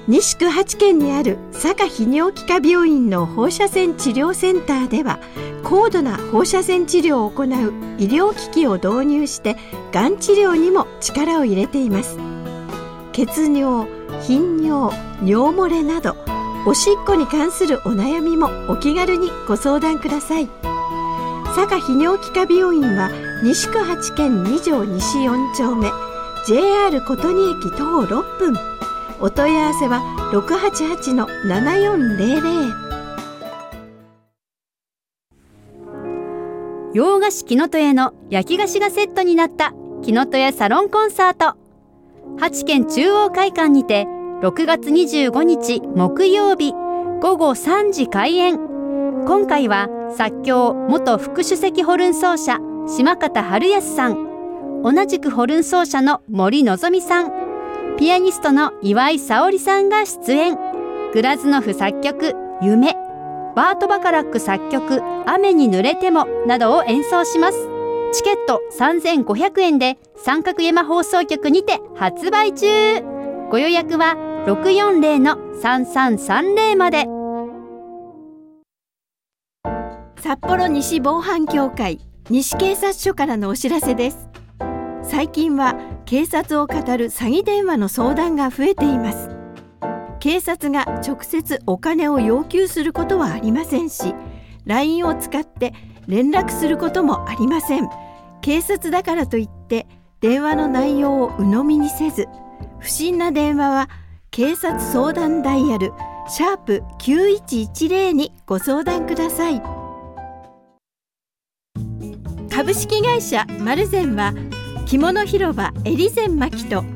西区8軒にある佐賀泌尿器科病院の放射線治療センターでは、高度な放射線治療を行う医療機器を導入してがん治療にも力を入れています。血尿、頻尿、尿漏れなどおしっこに関するお悩みもお気軽にご相談ください。佐賀泌尿器科病院は西区8軒2条西4丁目、 JR 琴仁駅徒歩6分。お問い合わせは 688-7400。 洋菓子きのとやの焼き菓子がセットになったきのとやサロンコンサート、8軒中央会館にて6月25日木曜日午後3時開演。今回は作協元副首席ホルン奏者島方春康さん、同じくホルン奏者の森のぞみさん、ピアニストの岩井沙織さんが出演。グラズノフ作曲夢、バート・バカラック作曲雨に濡れてもなどを演奏します。チケット3500円で三角山放送局にて発売中。ご予約は 640-3330 まで。 札幌西防犯協会西警察署からのお知らせです。最近は警察を語る詐欺電話の相談が増えています。警察が直接お金を要求することはありませんし、 LINE を使って連絡することもありません。警察だからといって電話の内容を鵜呑みにせず、不審な電話は警察相談ダイヤル#9110にご相談ください。株式会社マルゼンは着物広場エリゼンマキと